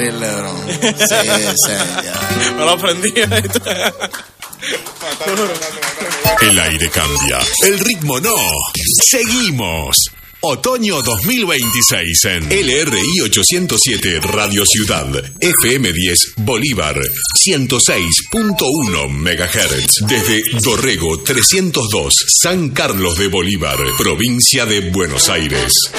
Lebron. Sí, ya. Me lo aprendí. El aire cambia, el ritmo no. Seguimos. Otoño 2026 en LRI 807 Radio Ciudad, FM 10 Bolívar, 106.1 MHz. Desde Dorrego 302, San Carlos de Bolívar, provincia de Buenos Aires.